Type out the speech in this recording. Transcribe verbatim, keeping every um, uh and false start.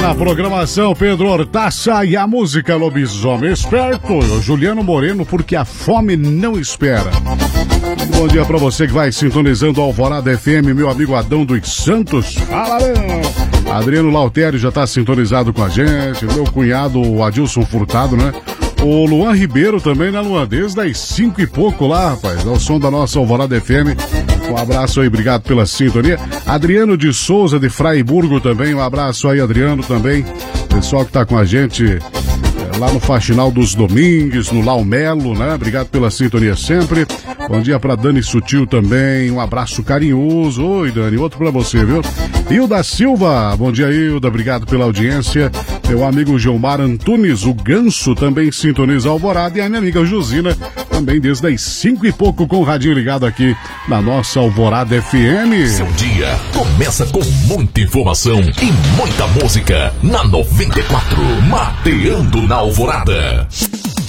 na programação, Pedro Hortaça e a música Lobisomem Esperto. O Juliano Moreno, porque a fome não espera. Bom dia pra você que vai sintonizando Alvorada F M, meu amigo Adão dos Santos. Fala, meu. Adriano Lautério já tá sintonizado com a gente. Meu cunhado, o Adilson Furtado, né? O Luan Ribeiro também, né, Luan? Desde as cinco e pouco lá, rapaz. É o som da nossa Alvorada F M. Um abraço aí, obrigado pela sintonia. Adriano de Souza, de Fraiburgo também. Um abraço aí, Adriano, também. Pessoal que tá com a gente é, lá no Faxinal dos Domingues, no Lau Melo, né? Obrigado pela sintonia sempre. Bom dia pra Dani Sutil também. Um abraço carinhoso. Oi, Dani, outro pra você, viu? Hilda Silva, bom dia, Hilda. Obrigado pela audiência. Meu amigo Gilmar Antunes, o Ganso, também sintoniza Alvorada. E a minha amiga Josina, também desde as cinco e pouco com o radinho ligado aqui na nossa Alvorada F M. Seu dia começa com muita informação e muita música na noventa e quatro, Mateando na Alvorada.